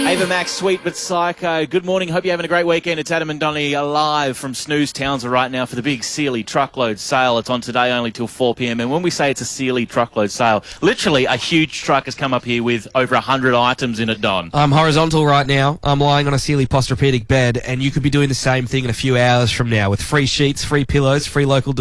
Ava Max, Sweet But Psycho. Good morning. Hope you're having a great weekend. It's Adam and Donnie live from Snooze Townsville right now for the big Sealy truckload sale. It's on today only till 4 p.m. And when we say it's a Sealy truckload sale, literally a huge truck has come up here with over 100 items in it, Don. I'm horizontal right now. I'm lying on a Sealy Posturepedic bed, and you could be doing the same thing in a few hours from now with free sheets, free pillows, free local